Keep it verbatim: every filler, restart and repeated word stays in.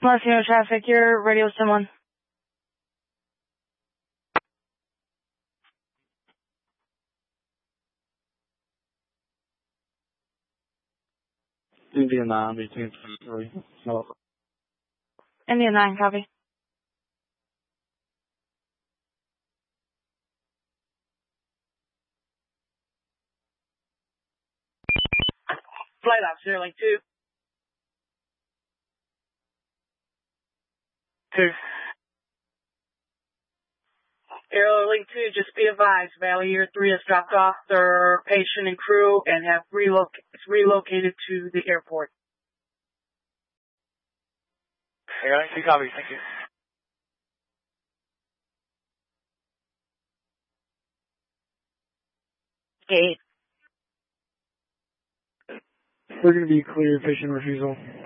Marcino traffic, your radio someone. India nine, eighteen three. No. India nine, copy. Flight ops, Airlink two. Two. Airlink two, just be advised, Valley Year three has dropped off their patient and crew and have reloc relocated to the airport. Airlink two, copy, thank you. Gate. We're going to be clear, patient refusal.